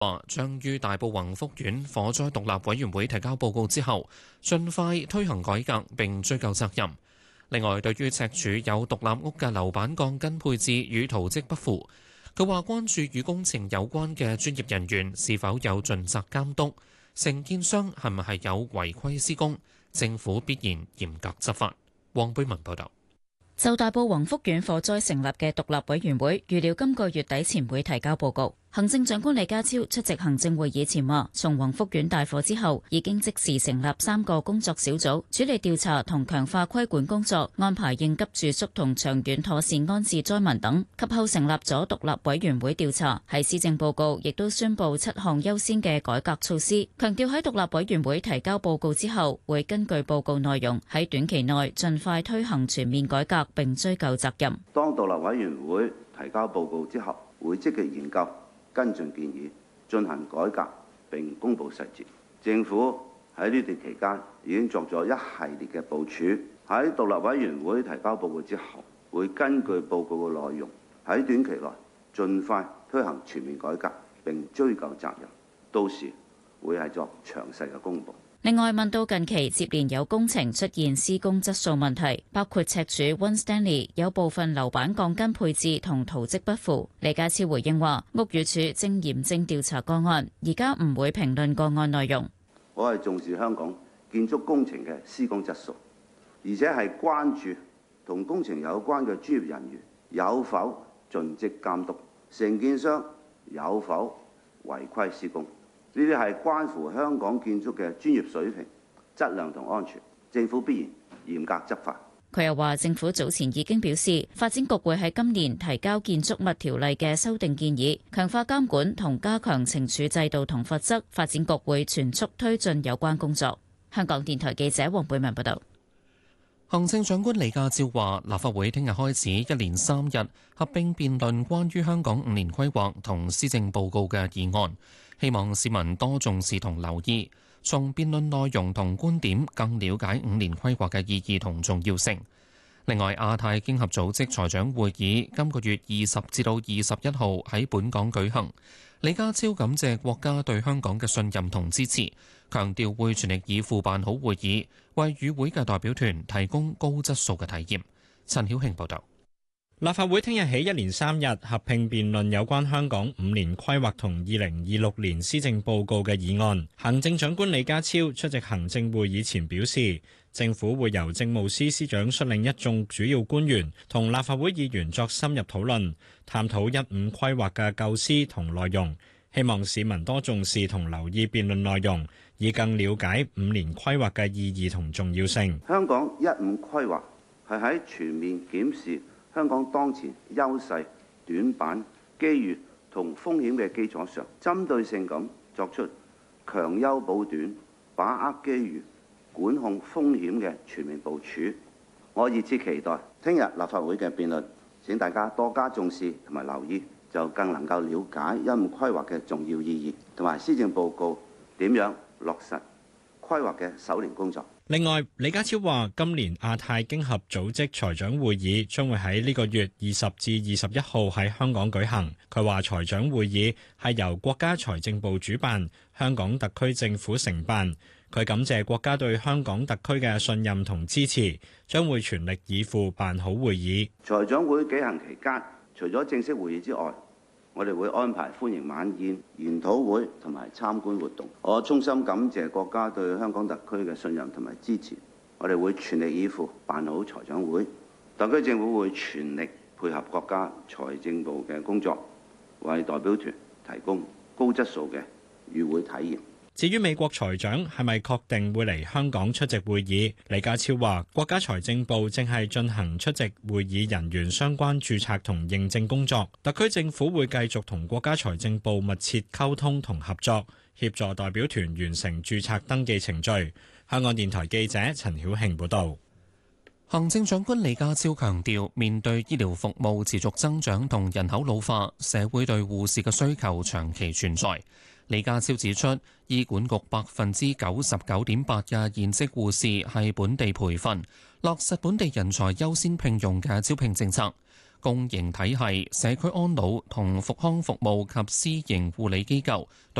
話將於大埔宏福苑火災獨立委員會提交報告之後，盡快推行改革並追究責任。另外，對於赤柱有獨立屋嘅樓板鋼筋配置與圖則不符，佢話關注與工程有關嘅專業人員是否有盡責監督，承建商係咪有違規施工，政府必然嚴格執法。黃貝文報道。 就大埔宏福苑火災成立嘅獨立委員會，預料今個月底前會提交報告。行政長官李家超出席行政會議前話，從宏福苑大火之後，已經即時成立3個工作小組，處理調查同強化規管工作，安排應急住宿同長遠妥善安置災民等。及後成立咗獨立委員會調查。喺施政報告亦都宣布7項優先嘅改革措施，強調喺獨立委員會提交報告之後，會根據報告內容喺短期內盡快推行全面改革並追究責任。 當獨立委員會提交報告之後，會積極研究跟進建議，進行改革並公布細節。政府喺呢段期間已經作咗一系列嘅部署。喺獨立委員會提交報告之後，會根據報告嘅內容喺短期內盡快推行全面改革並追究責任。到時會係作詳細嘅公佈。 另外，問到近期接連有工程出現施工質素問題，包括赤柱 One Stanley 有部分樓板鋼筋配置同圖則不符，李家超回應話：屋宇署正嚴正調查個案，而家唔會評論個案內容。 我係重視香港建築工程嘅施工質素，而且係關注同工程有關嘅專業人員有否盡職監督，承建商有否違規施工。呢啲係關乎香港建築嘅專業水平、質量同安全，政府必然嚴格執法。 佢又話，政府早前已經表示，發展局會喺今年提交建築物條例嘅修訂建議，強化監管同加強懲處制度同罰則。發展局會全速推進有關工作。香港電台記者黃貝文報道。 行政長官李家超話，立法會聽日開始一連3日合併辯論關於香港5年規劃同施政報告嘅議案，希望市民多重視同留意，從辯論內容同觀點更了解5年規劃嘅意義同重要性。另外，亞太經合組織財長會議今個月20至到21號喺本港舉行。李家超感謝國家對香港嘅信任同支持，強調會全力以赴辦好會議，為與會嘅代表團提供高質素嘅體驗。陳曉慶報導。 立法會聽日起一連3日合併辯論有關香港5年規劃同2026年施政報告嘅議案。行政長官李家超出席行政會議前表示，政府會由政務司司長率領一眾主要官員同立法會議員作深入討論，探討15規劃嘅構思同內容，希望市民多重視同留意辯論內容，以更了解5年規劃嘅意義同重要性。 香港15規劃係喺全面檢視香港當前優勢、短板、機遇同風險嘅基礎上，針對性咁作出強優補短、把握機遇、管控風險嘅全面部署。我熱切期待聽日立法會嘅辯論，請大家多加重視同埋留意，就更能夠了解15規劃嘅重要意義，同埋施政報告點樣落實規劃嘅首年工作。 另外，李家超話，今年亞太經合組織財長會議將會喺呢個月20至21號喺香港舉行。佢話財長會議係由國家財政部主辦，香港特區政府承辦。佢感謝國家對香港特區嘅信任同支持，將會全力以赴辦好會議。 財長會舉行期間，除咗正式會議之外，我哋會安排歡迎晚宴、研討會同埋參觀活動。我衷心感謝國家對香港特區嘅信任同埋支持，我哋會全力以赴辦好財長會。特區政府會全力配合國家財政部嘅工作，為代表團提供高質素嘅與會體驗。 至於美國財長係咪確定會嚟香港出席會議，李家超話國家財政部正係進行出席會議人員相關註冊同認證工作，特區政府會繼續同國家財政部密切溝通同合作，協助代表團完成註冊登記程序。香港電台記者陳曉慶報導。 行政長官李家超強調，面對醫療服務持續增長同人口老化，社會對護士嘅需求長期存在。李家超指出，醫管局99.8%嘅現職護士係本地培訓，落實本地人才優先聘用嘅招聘政策。 公營體系、社區安老同復康服務及私營護理機構